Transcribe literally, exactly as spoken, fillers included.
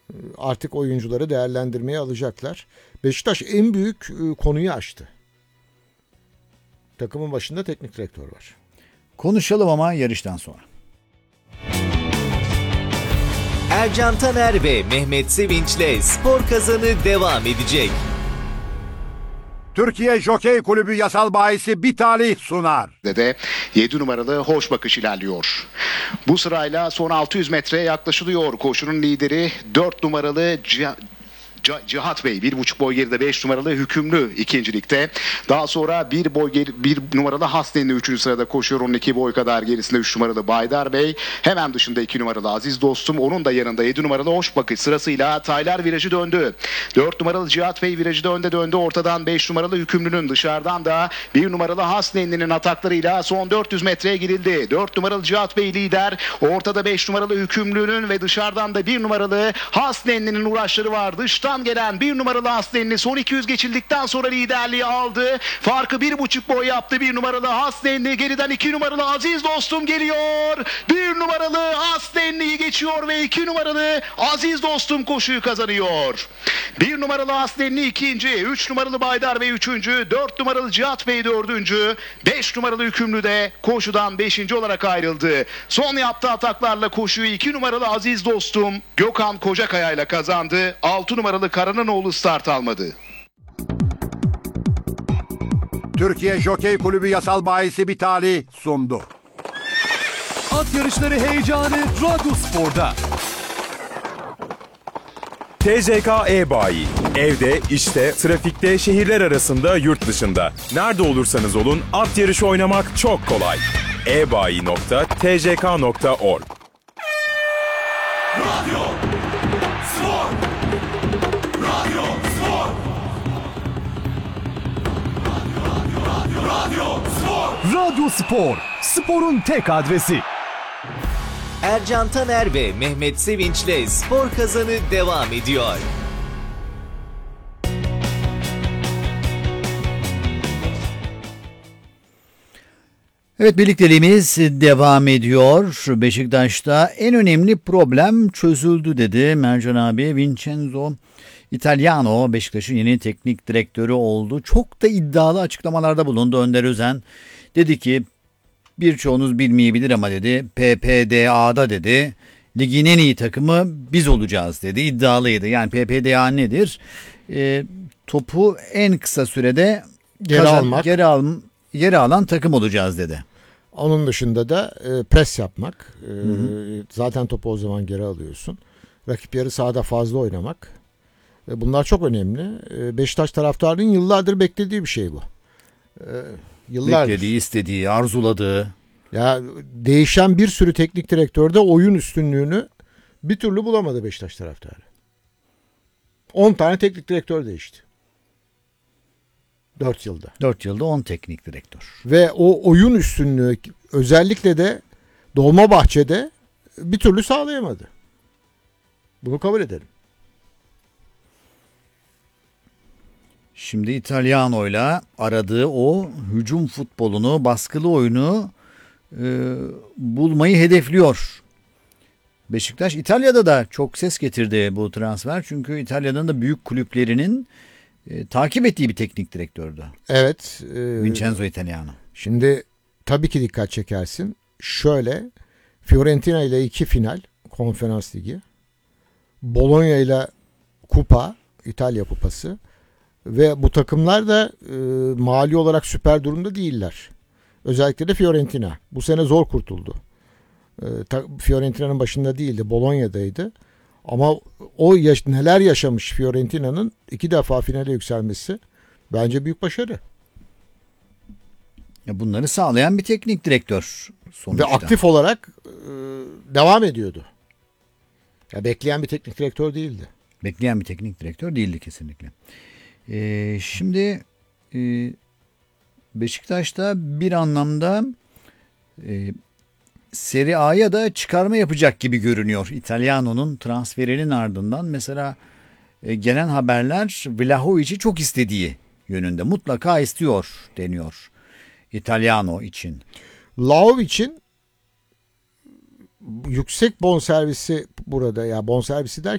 Artık oyuncuları değerlendirmeye alacaklar. Beşiktaş en büyük konuyu açtı. Takımın başında teknik direktör var. Konuşalım ama yarıştan sonra. Ercan Taner ve Mehmet Sevinç'le Spor Kazanı devam edecek. Türkiye Jokey Kulübü yasal bahisi bir talih sunar. De yedi numaralı Hoş Bakış ilerliyor. Bu sırayla son altı yüz metreye yaklaşılıyor. Koşunun lideri dört numaralı Cihan Cihat Bey, bir buçuk boy geride beş numaralı Hükümlü ikincilikte. Daha sonra bir boy geri, bir numaralı Haslenli üçüncü sırada koşuyor. Onun iki boy kadar gerisinde üç numaralı Baydar Bey. Hemen dışında iki numaralı Aziz Dostum. Onun da yanında yedi numaralı Hoş Bakış sırasıyla Taylar virajı döndü. dört numaralı Cihat Bey virajı da önde döndü. Ortadan beş numaralı Hükümlü'nün, dışarıdan da bir numaralı Haslenli'nin ataklarıyla son dört yüz metreye girildi. dört numaralı Cihat Bey lider. Ortada beş numaralı Hükümlü'nün ve dışarıdan da bir numaralı Haslenli'nin uğraşları var. Dıştan gelen bir numaralı Haslenli son iki yüz geçildikten sonra liderliği aldı. Farkı bir buçuk boy yaptı bir numaralı Haslenli. Geriden iki numaralı Aziz Dostum geliyor. Bir numaralı Haslenli'yi geçiyor ve iki numaralı Aziz Dostum koşuyu kazanıyor. Bir numaralı Haslenli ikinci, üç numaralı Baydar Bey üçüncü, dört numaralı Cihat Bey dördüncü, beş numaralı Hükümlü de koşudan beşinci olarak ayrıldı. Son yaptığı ataklarla koşuyu iki numaralı Aziz Dostum Gökhan Kocakaya ile kazandı. altı numaralı Karananoğlu start almadı. Türkiye Jokey Kulübü yasal bahisi bir talih sundu. At yarışları heyecanı Radyospor'da. T C K E-Bayi. Evde, işte, trafikte, şehirler arasında, yurt dışında. Nerede olursanız olun at yarışı oynamak çok kolay. e bayi nokta t c k nokta org. Radyo Spor. Radyo Spor. Radyo, radyo, radyo Spor. Radyo Spor. Sporun tek adresi. Ercan Taner ve Mehmet Sevinç'le Spor Kazanı devam ediyor. Evet, birlikteliğimiz devam ediyor. Beşiktaş'ta en önemli problem çözüldü dedi Mercan abi. Vincenzo Italiano Beşiktaş'ın yeni teknik direktörü oldu. Çok da iddialı açıklamalarda bulundu Önder Özen. Dedi ki birçoğunuz bilmeyebilir ama dedi P P D A'da dedi ligin en iyi takımı biz olacağız dedi. İddialıydı. Yani P P D A nedir? E, topu en kısa sürede Geri kazan, almak. Geri, al, geri alan takım olacağız dedi. Onun dışında da e, pres yapmak. E, hı hı. Zaten topu o zaman geri alıyorsun. Rakip yarı sahada fazla oynamak. E, bunlar çok önemli. E, Beşiktaş taraftarının yıllardır beklediği bir şey bu. E, yıllardır. Beklediği, istediği, arzuladığı. Ya değişen bir sürü teknik direktörde oyun üstünlüğünü bir türlü bulamadı Beşiktaş taraftarı. on tane teknik direktör değişti. dört yılda. dört yılda on teknik direktör. Ve o oyun üstünlüğü özellikle de Dolmabahçe'de bir türlü sağlayamadı. Bunu kabul edelim. Şimdi İtalyano'yla aradığı o hücum futbolunu, baskılı oyunu e, bulmayı hedefliyor. Beşiktaş İtalya'da da çok ses getirdi bu transfer. Çünkü İtalya'nın da büyük kulüplerinin e, takip ettiği bir teknik direktördü. Evet. E, Vincenzo Italiano. Şimdi tabii ki dikkat çekersin. Şöyle Fiorentina ile iki final Konferans Ligi. Bologna ile kupa, İtalya kupası. Ve bu takımlar da e, mali olarak süper durumda değiller. Özellikle de Fiorentina. Bu sene zor kurtuldu. E, ta, Fiorentina'nın başında değildi. Bologna'daydı. Ama o yaş, neler yaşamış Fiorentina'nın iki defa finale yükselmesi bence büyük başarı. Ya bunları sağlayan bir teknik direktör sonuçta. Ve aktif olarak e, devam ediyordu. Ya bekleyen bir teknik direktör değildi. Bekleyen bir teknik direktör değildi kesinlikle. Ee, şimdi e, Beşiktaş'ta bir anlamda e, Serie A'ya da çıkarma yapacak gibi görünüyor. İtalyano'nun transferinin ardından mesela e, gelen haberler Vlahovic'i çok istediği yönünde. Mutlaka istiyor deniyor İtalyano için. Vlahovic'in yüksek bonservisi burada, ya bonservisi der